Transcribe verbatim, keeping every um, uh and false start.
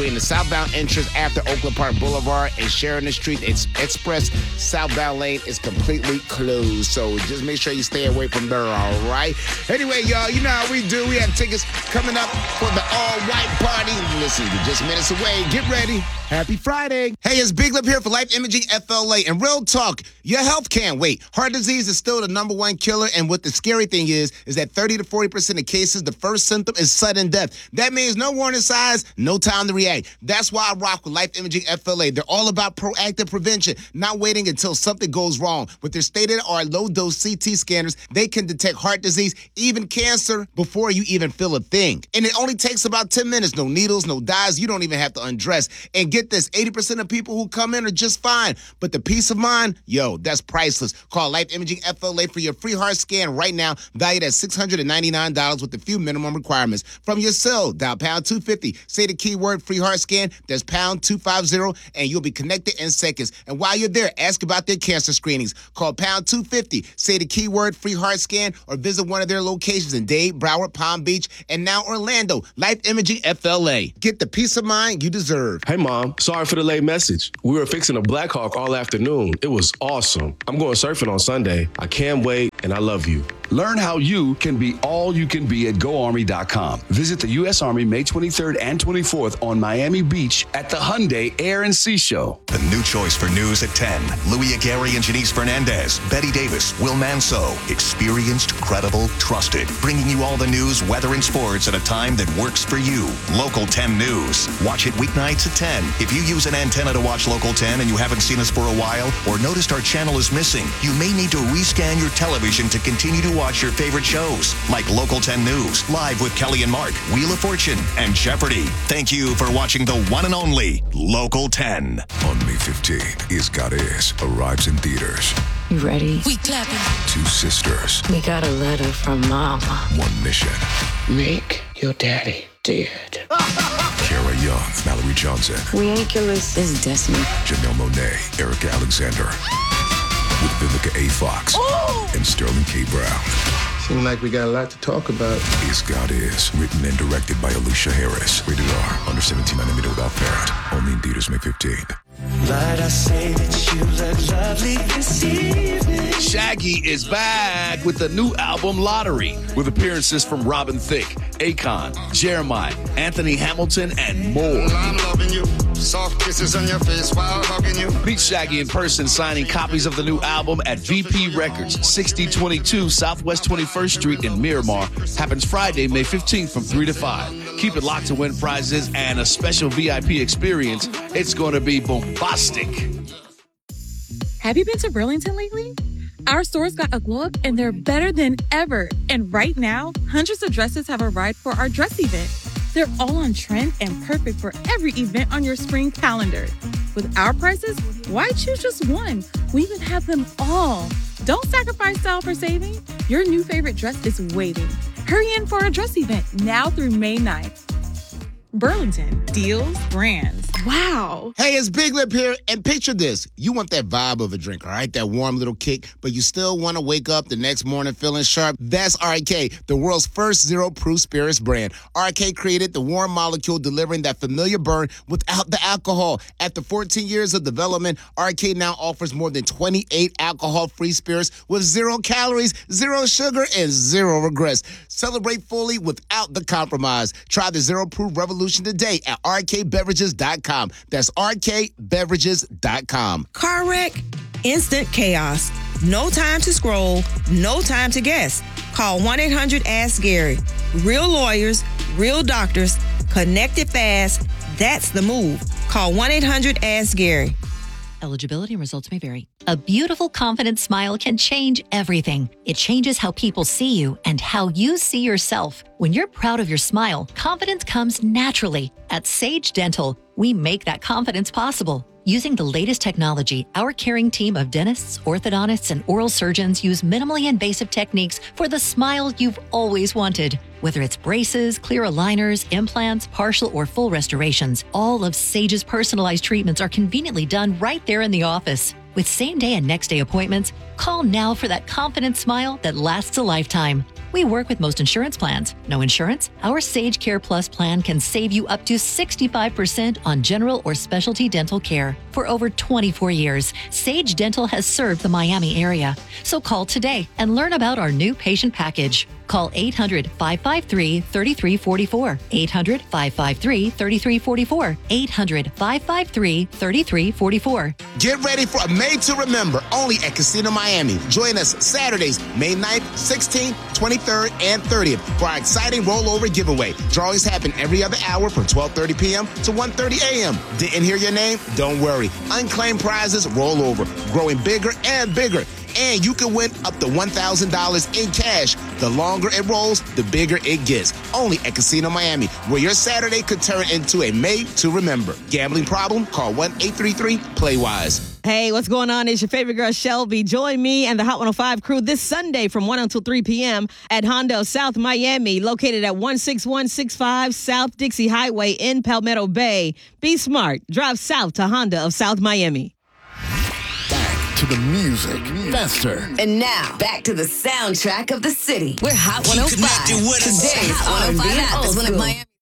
between the southbound entrance after Oakland Park Boulevard and Sheridan Street. It's express southbound lane is completely closed. So just make sure you stay away from there, all right? Anyway, y'all, you know how we do. We have tickets coming up for the all-white party. Listen, you're just minutes away. Get ready. Happy Friday. Hey, it's Big Lip here for Life Imaging F L A. And real talk, your health can't wait. Heart disease is still the number one killer. And what the scary thing is, is that thirty to forty percent of cases, the first symptom is sudden death. That means no warning signs, no time to react. That's why I rock with Life Imaging F L A. They're all about proactive prevention, not waiting until something goes wrong. With their state-of-the-art low-dose C T scanners, they can detect heart disease, even cancer, before you even feel a thing. And it only takes about ten minutes. No needles, no dyes. You don't even have to undress. And get this, eighty percent of people who come in are just fine. But the peace of mind, yo, that's priceless. Call Life Imaging F L A for your free heart scan right now, valued at six hundred ninety-nine dollars with a few minimum requirements. From your cell, dial pound two fifty. Say the keyword free heart scan. There's pound two fifty, and you'll be connected in seconds. And while you're there, ask about their cancer screenings. Call pound two fifty. Say the keyword free heart scan or visit one of their locations in Dade, Broward, Palm Beach, and now Orlando. Life Imaging F L A. Get the peace of mind you deserve. Hey, Mom. Sorry for the late message. We were fixing a Black Hawk all afternoon. It was awesome. I'm going surfing on Sunday. I can't wait, and I love you. Learn how you can be all you can be at go army dot com. Visit the U S Army May twenty-third and twenty-fourth on Miami Beach at the Hyundai Air and Sea Show. The new choice for news at ten. Louis Aguirre and Janice Fernandez. Betty Davis, Will Manso. Experienced, credible, trusted. Bringing you all the news, weather, and sports at a time that works for you. Local ten News. Watch it weeknights at ten. If you use an antenna to watch Local ten and you haven't seen us for a while or noticed our channel is missing, you may need to rescan your television to continue to watch your favorite shows like Local ten News, Live with Kelly and Mark, Wheel of Fortune, and Jeopardy. Thank you for watching the one and only Local ten. On May fifteenth, Is God Is arrives in theaters. You ready? We clapping. Two sisters. We got a letter from Mama. One mission. Make your daddy dead. Kara Young, Mallory Johnson. We ain't killers. This is Destiny. Janelle Monáe, Erica Alexander. With Vivica A. Fox Ooh. and Sterling K. Brown. Seems like we got a lot to talk about. Is God Is, written and directed by Alicia Harris. Rated R, under seventeen, not admitted without parent. Only in theaters May fifteenth. Might I say that you look lovely this evening? Shaggy is back with the new album Lottery, with appearances from Robin Thicke, Akon, Jeremiah, Anthony Hamilton, and more. I'm loving you. Soft kisses on your face while hugging you. Meet Shaggy in person signing copies of the new album at V P Records, sixty twenty-two Southwest twenty-first Street in Miramar. Happens Friday, May fifteenth from three to five. Keep it locked to win prizes and a special V I P experience. It's going to be bombastic. Have you been to Burlington lately? Our stores got a glow up and they're better than ever. And right now, hundreds of dresses have arrived for our dress event. They're all on trend and perfect for every event on your spring calendar. With our prices, why choose just one? We even have them all. Don't sacrifice style for saving. Your new favorite dress is waiting. Hurry in for our dress event now through May ninth. Burlington, deals, brands. Wow. Hey, it's Big Lip here, and picture this. You want that vibe of a drink, all right? That warm little kick, but you still want to wake up the next morning feeling sharp? That's R K, the world's first zero-proof spirits brand. R K created the warm molecule delivering that familiar burn without the alcohol. After fourteen years of development, R K now offers more than twenty-eight alcohol-free spirits with zero calories, zero sugar, and zero regrets. Celebrate fully without the compromise. Try the zero-proof revolution today at R K beverages dot com. That's R K beverages dot com. Car wreck, instant chaos. No time to scroll, no time to guess. Call one eight hundred ask Gary. Real lawyers, real doctors, connected fast. That's the move. Call one eight hundred ask Gary. Eligibility and results may vary. A beautiful, confident smile can change everything. It changes how people see you and how you see yourself. When you're proud of your smile, confidence comes naturally. At Sage Dental, we make that confidence possible. Using the latest technology, our caring team of dentists, orthodontists, and oral surgeons use minimally invasive techniques for the smile you've always wanted. Whether it's braces, clear aligners, implants, partial or full restorations, all of Sage's personalized treatments are conveniently done right there in the office. With same-day and next-day appointments, call now for that confident smile that lasts a lifetime. We work with most insurance plans. No insurance? Our Sage Care Plus plan can save you up to sixty-five percent on general or specialty dental care. For over twenty-four years, Sage Dental has served the Miami area. So call today and learn about our new patient package. Call eight hundred, five five three, three three four four, eight hundred, five five three, three three four four, eight hundred, five five three, three three four four. Get ready for a Made to Remember only at Casino Miami. Join us Saturdays, May ninth, sixteenth, twenty-third, and thirtieth for our exciting rollover giveaway. Drawings happen every other hour from twelve thirty p.m. to one thirty a.m. Didn't hear your name? Don't worry. Unclaimed prizes roll over, growing bigger and bigger. And you can win up to one thousand dollars in cash. The longer it rolls, the bigger it gets. Only at Casino Miami, where your Saturday could turn into a Made to Remember. Gambling problem? Call one eight three three, play wise. Hey, what's going on? It's your favorite girl, Shelby. Join me and the Hot one oh five crew this Sunday from one until three p.m. at Honda of South Miami, located at one six one six five South Dixie Highway in Palmetto Bay. Be smart. Drive south to Honda of South Miami. To the music, faster. And now, back to the soundtrack of the city. We're Hot one oh five. Today's R and B and old school.